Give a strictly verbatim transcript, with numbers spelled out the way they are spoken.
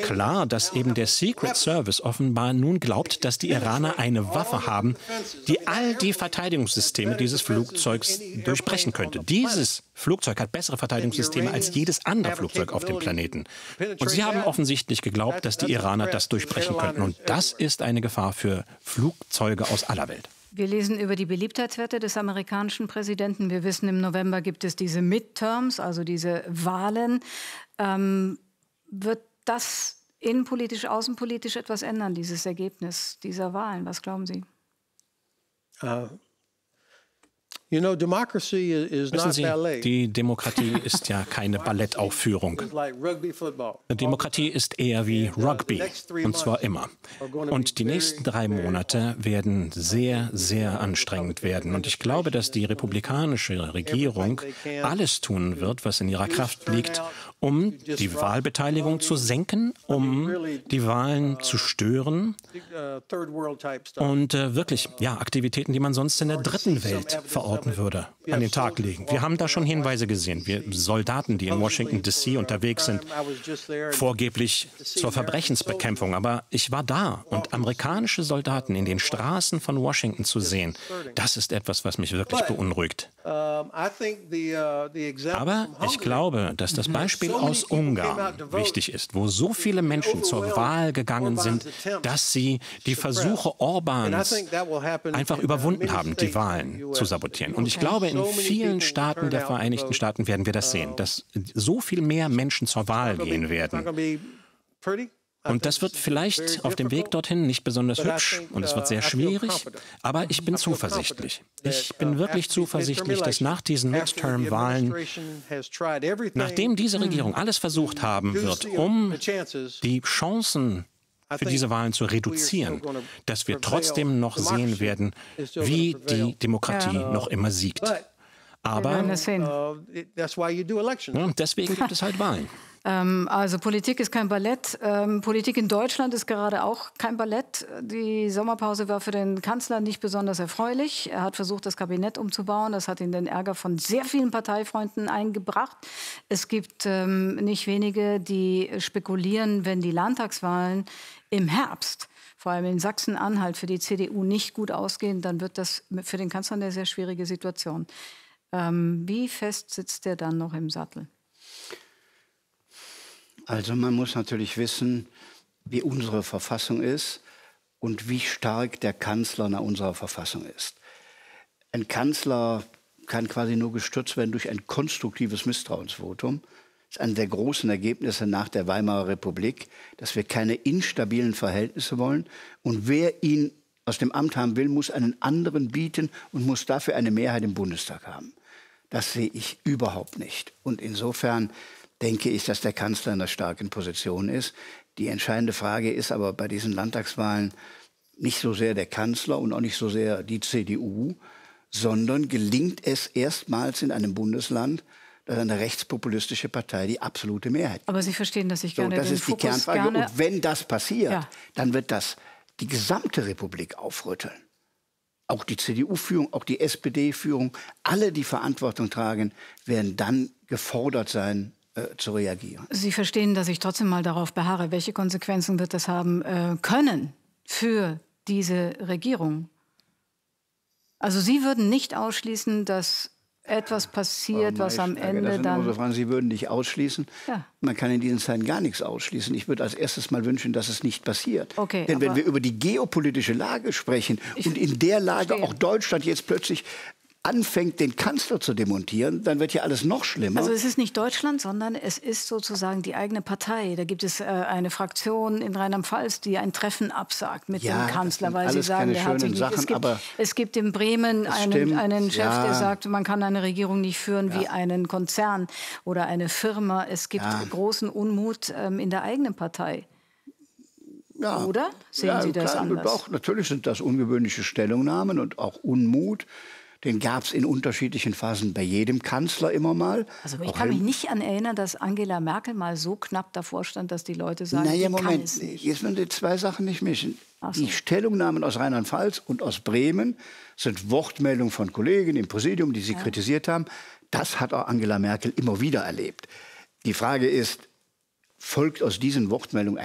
klar, dass eben der Secret Service offenbar nun glaubt, dass die Iraner eine Waffe haben, die all die Verteidigungssysteme dieses Flugzeugs durchbrechen könnte. Dieses Flugzeug hat bessere Verteidigungssysteme als jedes andere Flugzeug auf dem Planeten. Und sie haben offensichtlich geglaubt, dass die Iraner das durchbrechen könnten. Und das ist eine Gefahr für Flugzeuge aus aller Welt. Wir lesen über die Beliebtheitswerte des amerikanischen Präsidenten. Wir wissen, im November gibt es diese Midterms, also diese Wahlen. Ähm, wird das innenpolitisch, außenpolitisch etwas ändern, dieses Ergebnis dieser Wahlen? Was glauben Sie? Uh, you know, democracy is Wissen not Sie, ballet. die Demokratie ist ja keine Ballettaufführung. Demokratie ist eher wie Rugby, und zwar immer. Und die nächsten drei Monate werden sehr, sehr anstrengend werden. Und ich glaube, dass die republikanische Regierung alles tun wird, was in ihrer Kraft liegt, um die Wahlbeteiligung zu senken, um die Wahlen zu stören und äh, wirklich ja, Aktivitäten, die man sonst in der dritten Welt verorten würde, an den Tag legen. Wir haben da schon Hinweise gesehen. Wir Soldaten, die in Washington D C unterwegs sind, vorgeblich zur Verbrechensbekämpfung. Aber ich war da und amerikanische Soldaten in den Straßen von Washington zu sehen, das ist etwas, was mich wirklich beunruhigt. Aber ich glaube, dass das Beispiel aus Ungarn wichtig ist, wo so viele Menschen zur Wahl gegangen sind, dass sie die Versuche Orbans einfach überwunden haben, die Wahlen zu sabotieren. Und ich glaube, in vielen Staaten der Vereinigten Staaten werden wir das sehen, dass so viel mehr Menschen zur Wahl gehen werden. Und das wird vielleicht auf dem Weg dorthin nicht besonders hübsch und es wird sehr schwierig, aber ich bin zuversichtlich. Ich bin wirklich zuversichtlich, dass nach diesen Midterm-Wahlen, nachdem diese Regierung alles versucht haben wird, um die Chancen für diese Wahlen zu reduzieren, dass wir trotzdem noch sehen werden, wie die Demokratie noch immer siegt. Aber ja, deswegen gibt es halt Wahlen. Ähm, also Politik ist kein Ballett. Ähm, Politik in Deutschland ist gerade auch kein Ballett. Die Sommerpause war für den Kanzler nicht besonders erfreulich. Er hat versucht, das Kabinett umzubauen. Das hat ihn den Ärger von sehr vielen Parteifreunden eingebracht. Es gibt ähm, nicht wenige, die spekulieren, wenn die Landtagswahlen im Herbst, vor allem in Sachsen-Anhalt, für die C D U nicht gut ausgehen, dann wird das für den Kanzler eine sehr schwierige Situation. Ähm, wie fest sitzt er dann noch im Sattel? Also man muss natürlich wissen, wie unsere Verfassung ist und wie stark der Kanzler nach unserer Verfassung ist. Ein Kanzler kann quasi nur gestürzt werden durch ein konstruktives Misstrauensvotum. Das ist eines der großen Ergebnisse nach der Weimarer Republik, dass wir keine instabilen Verhältnisse wollen. Und wer ihn aus dem Amt haben will, muss einen anderen bieten und muss dafür eine Mehrheit im Bundestag haben. Das sehe ich überhaupt nicht. Und insofern denke ich, dass der Kanzler in einer starken Position ist. Die entscheidende Frage ist aber bei diesen Landtagswahlen nicht so sehr der Kanzler und auch nicht so sehr die C D U, sondern gelingt es erstmals in einem Bundesland, dass eine rechtspopulistische Partei die absolute Mehrheit hat. Aber Sie verstehen, dass ich gerne so, das den ist die Fokus Kernfrage. gerne... Und wenn das passiert, ja. dann wird das die gesamte Republik aufrütteln. Auch die C D U-Führung, auch die S P D-Führung, alle, die Verantwortung tragen, werden dann gefordert sein, zu reagieren. Sie verstehen, dass ich trotzdem mal darauf beharre. Welche Konsequenzen wird das haben äh, können für diese Regierung? Also Sie würden nicht ausschließen, dass etwas passiert, was am Ende das sind dann... So Fragen, Sie würden nicht ausschließen. Ja. Man kann in diesen Zeiten gar nichts ausschließen. Ich würde als erstes mal wünschen, dass es nicht passiert. Okay, Denn wenn wir über die geopolitische Lage sprechen und in der Lage verstehe. auch Deutschland jetzt plötzlich anfängt, den Kanzler zu demontieren, dann wird ja alles noch schlimmer. Also es ist nicht Deutschland, sondern es ist sozusagen die eigene Partei. Da gibt es äh, eine Fraktion in Rheinland-Pfalz, die ein Treffen absagt mit ja, dem Kanzler, weil sie sagen, der hat sich nicht... Sachen, es, gibt, aber es gibt in Bremen einen, einen Chef, ja. der sagt, man kann eine Regierung nicht führen ja. wie einen Konzern oder eine Firma. Es gibt ja. großen Unmut ähm, in der eigenen Partei. Ja. Oder? Sehen ja, Sie das klar, anders? Doch, natürlich sind das ungewöhnliche Stellungnahmen und auch Unmut. Den gab es in unterschiedlichen Phasen bei jedem Kanzler immer mal. Also ich auch kann mich nicht an erinnern, dass Angela Merkel mal so knapp davor stand, dass die Leute sagen, naja, die Moment, kann es nicht. Jetzt müssen die zwei Sachen nicht mischen. Ach so. Die Stellungnahmen aus Rheinland-Pfalz und aus Bremen sind Wortmeldungen von Kollegen im Präsidium, die sie ja. kritisiert haben. Das hat auch Angela Merkel immer wieder erlebt. Die Frage ist, folgt aus diesen Wortmeldungen